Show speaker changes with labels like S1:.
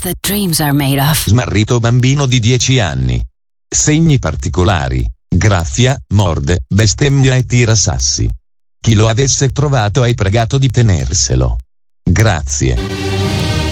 S1: that dreams are made of.
S2: Smarrito bambino di 10 anni. Segni particolari, graffia, morde, bestemmia e tira sassi. Chi lo avesse trovato hai pregato di tenerselo. Grazie.